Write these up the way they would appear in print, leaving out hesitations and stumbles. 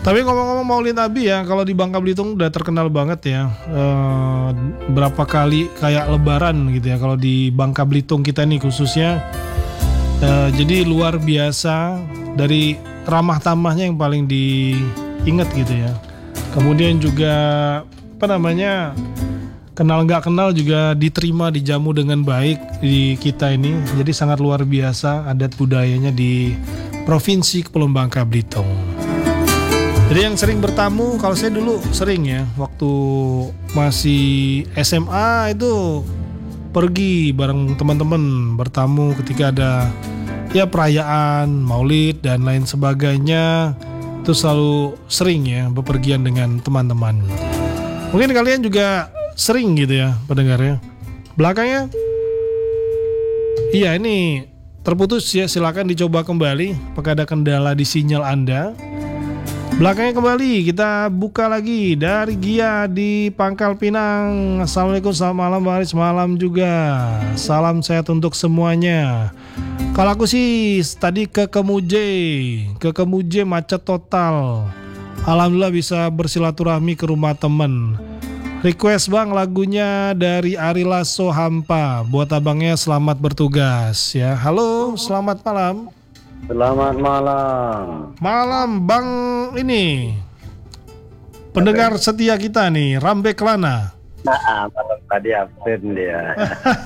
Tapi ngomong-ngomong Maulid Nabi ya, kalau di Bangka Belitung udah terkenal banget ya. Berapa kali kayak Lebaran gitu ya. Kalau di Bangka Belitung kita nih khususnya, jadi luar biasa dari ramah tamahnya yang paling diingat gitu ya. Kemudian juga apa namanya, kenal nggak kenal juga diterima, dijamu dengan baik di kita ini. Jadi sangat luar biasa adat budayanya di Provinsi Kepulauan Bangka Belitung. Jadi yang sering bertamu, kalau saya dulu sering ya, waktu masih SMA itu pergi bareng teman-teman bertamu ketika ada ya perayaan, maulid dan lain sebagainya. Itu selalu sering ya bepergian dengan teman-teman. Mungkin kalian juga sering gitu ya pendengarnya. Belakangnya, iya ini terputus ya, silakan dicoba kembali. Apakah ada kendala di sinyal Anda? Belakangnya kembali kita buka lagi dari Gia di Pangkal Pinang. Assalamualaikum, selamat malam Baris, malam juga. Salam sehat untuk semuanya. Kalau aku sih tadi ke Kemuje macet total. Alhamdulillah bisa bersilaturahmi ke rumah temen. Request bang lagunya dari Ari Lasso Hampa. Buat abangnya selamat bertugas ya. Halo, selamat malam. Selamat malam. Malam Bang ini pendengar setia kita nih, Rambe Kelana. Malam tadi absen dia.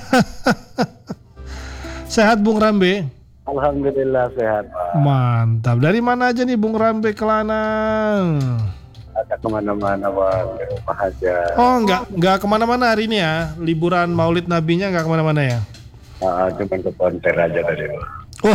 Sehat Bung Rambe? Alhamdulillah sehat Pak. Mantap. Dari mana aja nih Bung Rambe Kelana? Ada kemana-mana Bang, di rumah aja. Oh nggak kemana-mana hari ini ya? Liburan Maulid Nabinya nggak kemana-mana ya? Cuma ke Pontianak aja tadi Bang. Oh.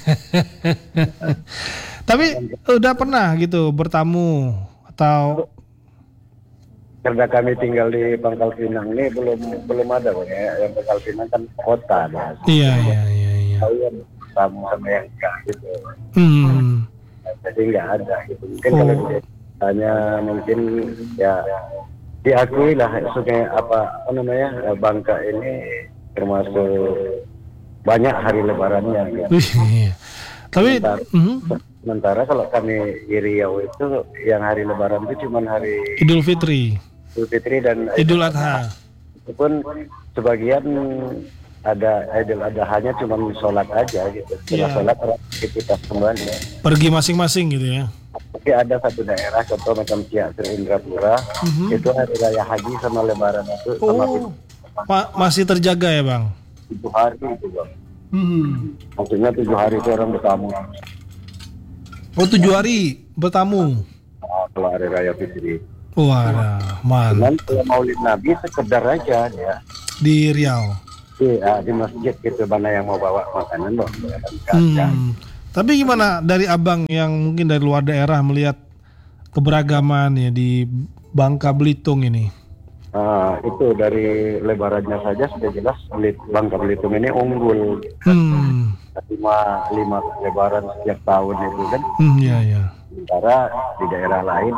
Tapi udah pernah gitu bertamu atau? Karena kami tinggal di Pangkal Pinang ini belum ada Bang ya. Yang Pangkal Pinang kan kota ya. Iya. Tahu yang tamu sama yang enggak gitu. Jadi nggak ada gitu. Mungkin kalau ditanya mungkin ya diakui lah sungai apa namanya Bangka ini termasuk banyak hari lebarannya gitu. Tapi sementara kalau kami di Riau itu yang hari lebaran itu cuma hari Idul Fitri dan Idul Adha. Itu pun sebagian ada Idul Adha-nya cuma sholat aja gitu. Setelah sholat aktivitas kembali. Pergi masing-masing gitu ya. Tapi ada satu daerah contoh macam Ciak Sri Indrapura itu hari raya haji sama lebaran itu sama masih terjaga ya Bang? 7 hari itu Bang. Maksudnya 7 hari itu orang bertamu. Oh 7 hari bertamu. Kalau hari raya Fitri. Wah, mantap. Kalau Maulid Nabi sekedar aja ya. Di Riau. Di masjid gitu, mana yang mau bawa makanan Bang. Tapi gimana dari abang yang mungkin dari luar daerah melihat keberagaman ya di Bangka Belitung ini? Itu dari lebarannya saja sudah jelas Bangka Belitung ini unggul. 5 lebaran setiap tahun itu kan. Iya. Sementara di daerah lain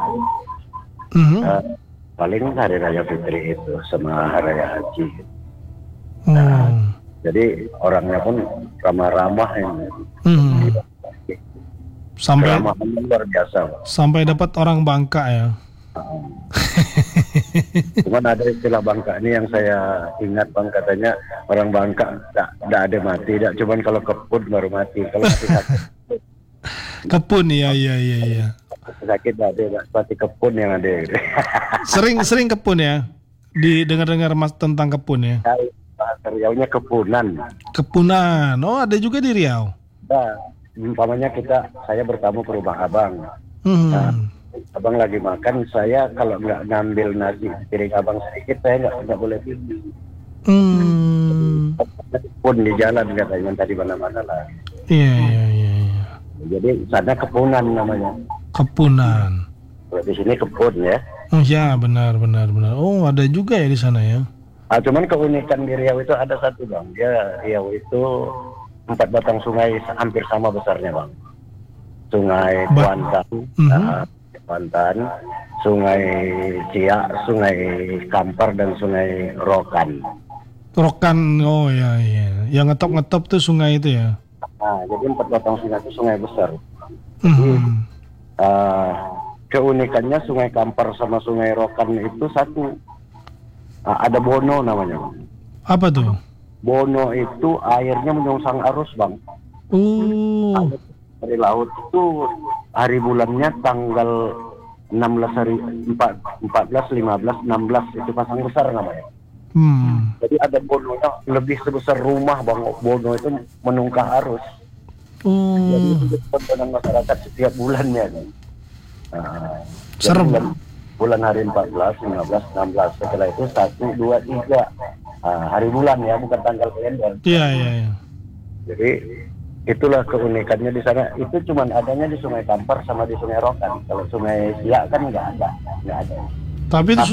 paling hari raya Fitri itu sama hari raya Haji. Jadi orangnya pun ramah-ramah ini. Sampai luar biasa. Sampai dapat orang Bangka ya. Cuman ada istilah Bangka ini yang saya ingat Bang, katanya orang Bangka tidak ada mati, tidak cuman kalau kepun baru mati, kalau mati sakit. Kepun iya. Sakit tidak ada, mati kepun yang ada. Sering kepun ya. Dengar Mas tentang kepun ya. Bahasa Riaunya kepunan. Kepunan. Oh ada juga di Riau. Nah, umpamanya saya bertamu ke rumah abang. Abang lagi makan, saya kalau nggak ngambil nasi piring abang sedikit, saya nggak boleh pilih. Pun di jalan katanya tadi mana-mana lah. Iya. Jadi sana kepunan namanya. Kepunan. Kalau di sini kepun ya. Oh ya benar. Oh ada juga ya di sana ya. Cuman keunikan di Riau itu ada satu Bang. Riau itu 4 batang sungai hampir sama besarnya Bang. Sungai Kuantan, Sungai Ciak, Sungai Kampar dan Sungai Rokan. Oh ya. Yang ngetop tuh sungai itu ya. Jadi 4 batang sungai itu sungai besar. keunikannya Sungai Kampar sama Sungai Rokan itu satu. Ada Bono namanya, Bang. Apa tuh? Bono itu airnya menyongsong arus, Bang. Dari laut itu hari bulannya tanggal 16 hari 14, 15, 16 itu pasang besar namanya. Jadi ada bononya lebih sebesar rumah, Bang. Bono itu menungkah arus. Jadi itu tontonan masyarakat setiap bulannya. Serem. Bulan hari 14, 15, 16. Setelah itu 1, 2, 3. Hari bulan ya, bukan tanggal kalender. Iya. Jadi itulah keunikannya di sana. Itu cuma adanya di Sungai Kampar sama di Sungai Rokan. Kalau Sungai Siak kan nggak ada. Tapi itu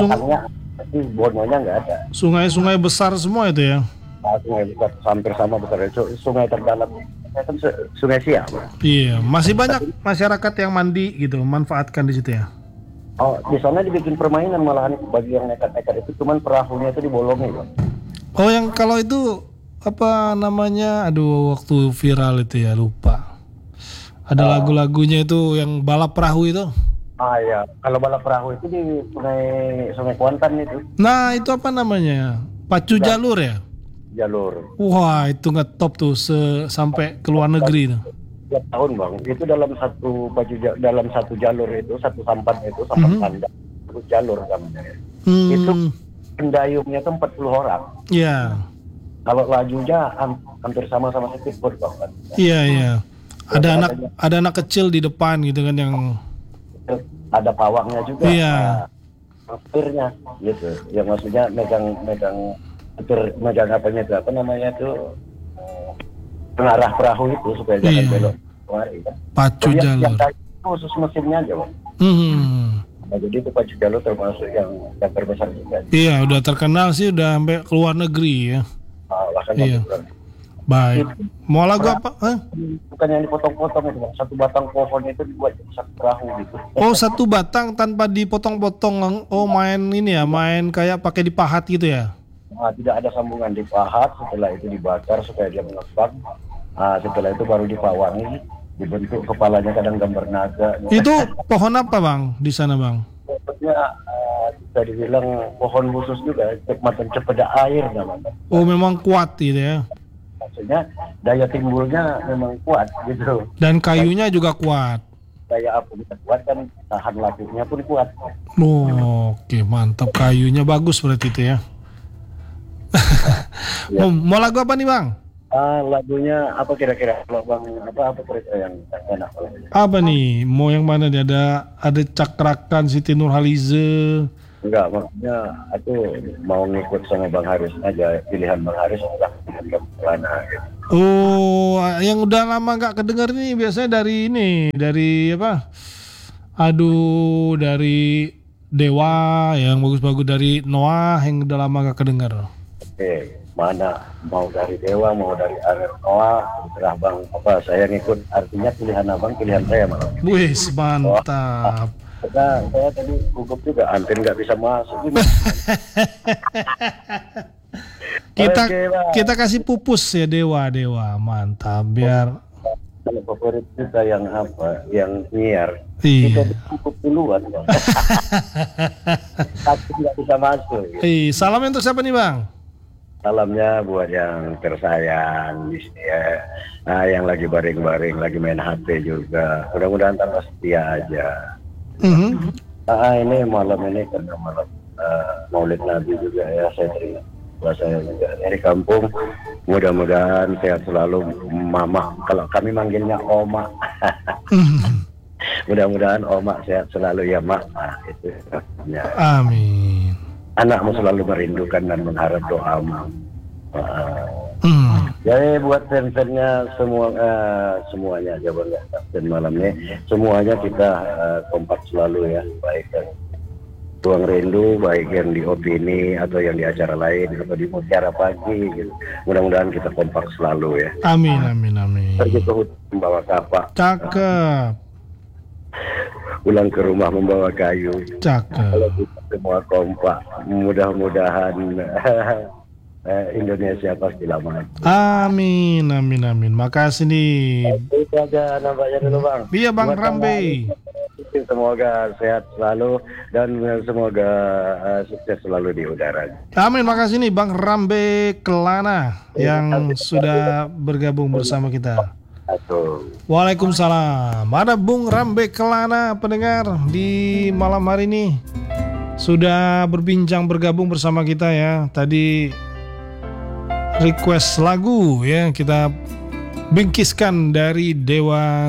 Bononya nggak ada. Sungai-sungai besar semua itu ya? Sungai besar, hampir sama besar. Sungai terdalam kan Sungai Siak. Iya, masih banyak masyarakat yang mandi gitu, manfaatkan di situ ya. Oh, di sana dibikin permainan malahan bagi yang nekat-nekat itu, cuman perahunya itu dibolongin, Bang. Oh, yang kalau itu apa namanya? Aduh, waktu viral itu ya, lupa. Ada lagu-lagunya itu yang balap perahu itu. Ya, kalau balap perahu itu di Sungai Kuantan itu. Nah, itu apa namanya? Pacu jalur ya? Jalur. Wah, itu ngetop tuh sampai ke luar negeri tuh. Tiap tahun, Bang. Itu dalam satu jalur itu, satu sampan itu, sampan panjang, satu jalur namanya. Itu pendayungnya itu 40 orang. Iya. Kalau lajunya hampir sama-sama speedboat, Bang. Iya. Ada anak kecil di depan gitu kan yang ada pawangnya juga. Iya. Supirnya gitu. Yang maksudnya megang apanya itu, apa namanya itu, pengarah perahu itu supaya jangan belok kemari kan. Pacu jalur. Yang khusus mesinnya aja, Bang. Nah, jadi itu pacu jalur termasuk yang terbesar juga. Iya, udah terkenal sih, udah sampai ke luar negeri ya. Iya. Baik. Mau lagu apa? Bukan yang dipotong-potong itu, Bang. Satu batang pohon itu dibuat satu perahu gitu. Oh, satu batang tanpa dipotong-potong. Oh, main ini ya, main kayak pakai dipahat gitu ya. Tidak ada sambungan, dipahat, setelah itu dibakar supaya dia mengembang. Setelah itu baru dipawangi, dibentuk kepalanya kadang gambar naga. Itu pohon apa, Bang, di sana, Bang? Pokoknya bisa dibilang pohon khusus juga, macam cepeda air namanya. Oh, memang kuat gitu ya. Maksudnya daya timbulnya memang kuat gitu. Dan kayunya juga kuat. Daya apinya kuat kan, tahan lakunya pun kuat. Oh, oke, mantap, kayunya bagus berarti itu ya. Mau lagu apa nih, Bang? Lagunya apa kira-kira, kalau Bang apa kira-kira yang enak? Apa nih? Mau yang mana nih? Ada Cakrakan, Siti Nurhaliza. Enggak, maksudnya aku mau ngikut sama Bang Haris aja, pilihan Bang Haris udah mana gitu. Oh, yang udah lama nggak kedengar nih biasanya dari apa? Aduh, dari Dewa yang bagus-bagus, dari Noah yang udah lama nggak kedengar. Oke, mana mau dari Dewa, mau dari Noah, terserah Bang. Saya ngikut, artinya pilihan Abang, pilihan saya malah. Wih, mantap. Karena saya tadi gugup juga, hampir nggak bisa masuk. kita kasih pupus ya Dewa, mantap. Biar kalau favorit kita yang apa, yang nyiar, iya. kita cukup duluan, Bang. Tapi nggak bisa masuk. Gitu. Salam untuk siapa nih, Bang? Salamnya buat yang tersayang di sini ya. Yang lagi baring-baring, lagi main HP juga. Mudah-mudahan tambah setia aja. Ini malam ini karena malam Maulid Nabi juga ya, saya terima. Saya juga dari kampung. Mudah-mudahan sehat selalu, Mama. Kalau kami manggilnya Oma. Mudah-mudahan Oma sehat selalu ya, Mak. Itu ya. Amin. Anakmu selalu merindukan dan mengharap doamu. Jadi buat fans-fansnya semuanya aja Bang, dan malam ini semuanya kita kompak selalu ya, baik yang Ruang Rindu, baik yang di opini atau yang di acara lain atau di Mutiara Pagi gitu. Mudah-mudahan kita kompak selalu ya. Amin. Pergi ke hutan membawa kapak. Cakep. Pulang ke rumah membawa kayu. Cakep. Kalau kita semua kompak, mudah-mudahan Indonesia pasti lama. Amin. Makasih nih. Itu aja nampaknya dulu Bang. Iya Bang Rambe. semoga sehat selalu dan semoga sukses selalu di udara. Amin, makasih nih Bang Rambe Kelana yang sudah bergabung bersama kita. Waalaikumsalam. Ada Bung Rambe Kelana pendengar di malam hari ini sudah bergabung bersama kita ya. Tadi request lagu ya kita bingkiskan dari Dewa